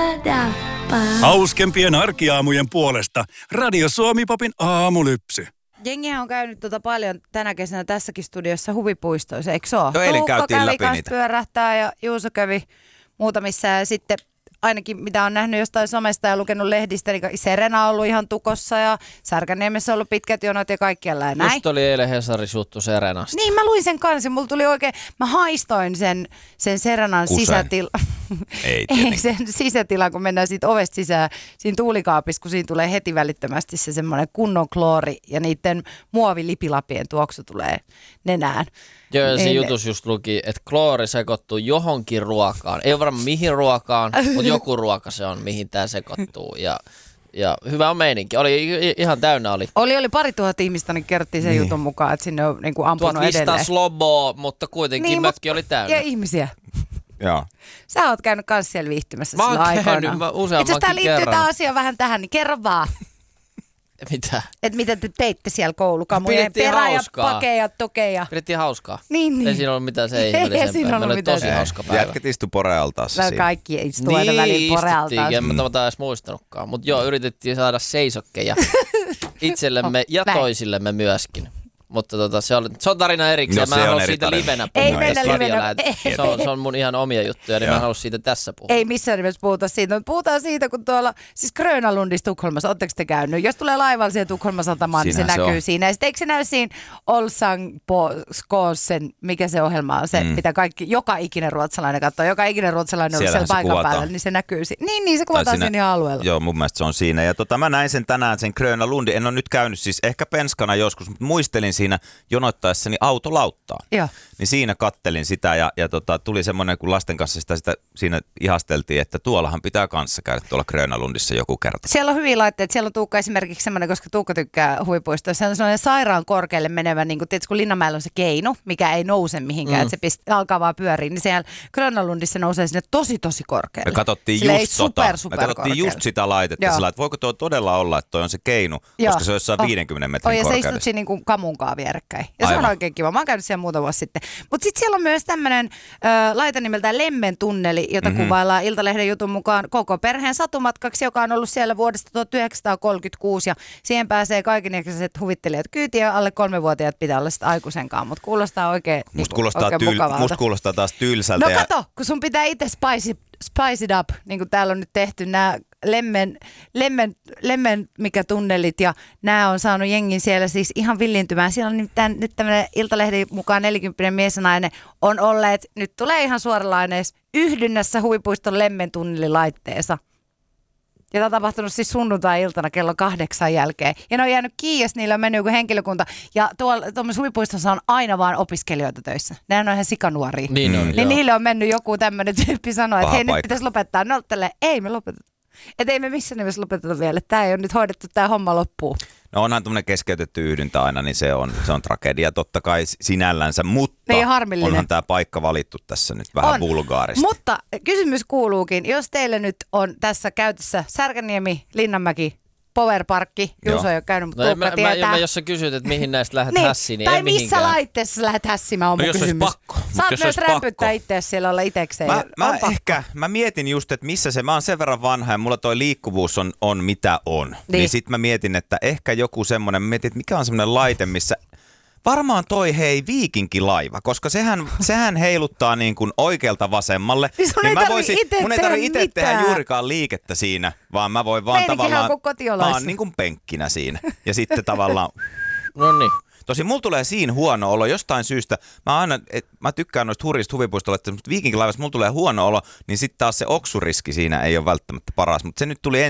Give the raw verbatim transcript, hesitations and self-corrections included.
Hauskempien arkiaamujen puolesta Radio Suomi Popin aamulypsy. Jengihän on käynyt tota paljon tänä kesänä tässäkin studiossa huvipuistoissa, eikö se ole? No eilen käytiin kävi läpi kans niitä. Pyörähtää ja Juuso kävi muutamissa ja sitten ainakin mitä on nähnyt jostain somesta ja lukenut lehdistä, niin Serena on ollut ihan tukossa ja Särkänniemessä on ollut pitkät jonot ja kaikkialla ja näin. Just oli eilen Hesaris juttu Serenasta. Niin, mä luin sen kanssa. Mulla tuli oikein, mä haistoin sen, sen Serenan sisätila. Ei, Ei sen sisätila, kun mennään siitä ovesta sisään, siinä tuulikaapissa, kun siinä tulee heti välittömästi se semmoinen kunnon kloori ja niiden muovilipilapien tuoksu tulee nenään. Joo, ja se Ei, jutus just luki, että kloori sekoittuu johonkin ruokaan. Ei ole varmaan mihin ruokaan, mutta joku ruoka se on, mihin tämä sekoittuu. Ja, ja hyvä on meininki. Oli ihan täynnä oli. Oli, oli pari tuhat ihmistä, niin kerrottiin sen niin. jutun mukaan, että sinne on niin kuin ampunut tuhatviisisataa edelleen. sloboa, mutta kuitenkin niin, mökki oli täynnä. Ja ihmisiä. Joo. Sä oot käynyt kans siellä viihtymässä mä sillä käynyt, aikoina. mä Itse useammankin asiassa tää liittyy kerran. tää asia vähän tähän, niin kerro vaan. Mitä? Että mitä te teitte siellä koulukamujen Pidettiin perä ja hauskaa. pakeja, tokeja. Pidettiin hauskaa. Niin, niin. Ei siinä ollut mitään se ei Ei ihmeellisempää. siinä ollut Meillä oli mitään tosi se- hauska päivä. Jätket istu porealtaassa No, siinä. kaikki istuu aina väliin Niin, porealtaan. istuttiinkin, en mä tätä edes muistanutkaan. Mutta joo, yritettiin saada seisokkeja itsellemme ja Näin. toisillemme myöskin. Mutta tota, se, oli, se on tarina erikseen. No, mä se en on halua eri siitä tarina. livenä Ei puhua. mennä jos livenä. radio lähet- Ei. Se on, se on mun ihan omia juttuja, niin mä Joo. en halua siitä tässä puhua. Ei missään nimessä puhuta siitä, mutta puhutaan siitä, kun tuolla, siis Grönalundissa Tukholmassa, ootteko te käynyt? Jos tulee laivalla siihen Tukholman satamaan, niin se Siinähän se näkyy on. siinä. Ja sitten eikö se näy siinä Olsang på Skåsen, mikä se ohjelma on, se, mm. mitä kaikki, joka ikinen ruotsalainen katsoo, joka ikinen ruotsalainen on Siellähän siellä se paikan kuvataan. päällä, niin se näkyy siinä. Niin, niin se kuvataan Tai siinä ihan alueella. Joo, mun mielestä se on siinä. Ja tota, mä näin sen tänään, sen Gröna Lundi. En ole nyt käynyt siis ehkä penskana joskus, mutta muistelin siinä jonottaessani autolauttaan. Joo. Niin siinä kattelin sitä ja, ja tota, tuli semmoinen, kun lasten kanssa sitä, sitä siinä ihasteltiin, että tuollahan pitää kanssa käydä tuolla Gröna Lundissa joku kerta. Siellä on hyviä laitteita. Siellä on Tuukka esimerkiksi semmoinen, koska Tuukka tykkää huvipuistoissa. Se on semmoinen sairaan korkealle menevä, niin kuin tietysti kun Linnanmäellä on se keinu, mikä ei nouse mihinkään, mm. että se pist, alkaa vaan pyöriä, niin siellä Gröna Lundissa nousee sinne tosi tosi korkealle. Me katsottiin Silleen just super, tota, super me katsottiin just korkealle. sitä laitetta, Joo. sillä, että voiko tuo todella olla, että toi on se keinu, Joo. koska se on jossain Oh. viidenkymmenen Oh, metrin ja sä korkeudessa. istut siinä niin kuin kamunkaan vierekkäin. Ja se on Aivan. oikein kiva. Mä oon käynyt siellä muutama vuosi sitten. Mutta sitten siellä on myös tämmöinen laite nimeltään Lemmen tunneli, jota mm-hmm. kuvaillaan Iltalehden jutun mukaan koko perheen satumatkaksi, joka on ollut siellä vuodesta tuhatyhdeksänsataakolmekymmentäkuusi. Ja siihen pääsee kaikenikäiset huvittelijat kyytiin ja alle kolmevuotiaat pitää olla sitten aikuisenkaan. Mutta kuulostaa oikein, Musta niinku, kuulostaa, oikein tyl, mukavalta. musta kuulostaa taas tylsältä. No ja kato, kun sun pitää itse spice, spice it up, niin kuin täällä on nyt tehty nämä lemmen, lemmen, lemmen, mikä tunnelit ja nämä on saanut jengin siellä siis ihan villintymään. Siellä on nimittäin nyt tämmöinen Iltalehden mukaan nelikymppinen mies ja nainen on olleet, nyt tulee ihan suoralainees, yhdynnässä huvipuiston lemmen tunnelilaitteessa. Ja tämä on tapahtunut siis sunnuntai-iltana kello kahdeksan jälkeen. Ja ne on jäänyt kiinni, jos niillä on mennyt joku henkilökunta. Ja tuolla tuollaisessa huvipuistossa on aina vaan opiskelijoita töissä. Nehän on ihan sikanuoria. Niin on, Niin joo. niille on mennyt joku tämmöinen tyyppi sanoa, että Paha hei nyt paikka. pitäisi lopettaa. Ne on tälleen, ei me lopeteta. Että ei me missään nimessä lopeteta vielä. Tämä ei ole nyt hoidettu tämä homma loppuun. No onhan tämmöinen keskeytetty yhdyntä aina, niin se on, se on tragedia totta kai sinällänsä, mutta Niin, harmillinen. onhan tämä paikka valittu tässä nyt vähän On. vulgaaristi. Mutta kysymys kuuluukin, jos teille nyt on tässä käytössä Särkänniemi, Linnanmäki, Powerparkki, Juuso ei ole käynyt, mutta No, Tuukka mä, mä, tietää. mä, jos sä kysyt, että mihin näistä lähdet Niin, hässiin, niin tai ei missä mihinkään. laitteessa sä lähdet hässimään, on No, mun jos olisi kysymys. pakko, mutta Saat jos myös olisi rämpyttää pakko. itseäsi siellä olla itekseen. Mä, On mä pakko. ehkä, mä mietin just, että missä se, mä oon sen verran vanha ja mulla toi liikkuvuus on, on mitä on. Niin, Niin. niin sit mä mietin, että ehkä joku semmonen, mä mietin, että mikä on semmonen laite, missä varmaan toi hei viikinkilaiva, koska sehän, sehän heiluttaa niin kuin oikealta vasemmalle. Niin sun ei mä tarvi voisin, ite mun ei tehdä tarvi itse tehdä mitään. juurikaan liikettä siinä, vaan mä voin vaan Meininkihän on tavallaan, kuin kotioloissa. mä oon niin kuin penkkinä siinä. Ja sitten tavallaan, No niin. tosi mulla tulee siinä huono olo jostain syystä. Mä aina, et, mä tykkään noista hurjista huvipuistolla, mutta viikinkilaivassa mulla tulee huono olo, niin sitten taas se oksuriski siinä ei ole välttämättä paras. Mutta se nyt tuli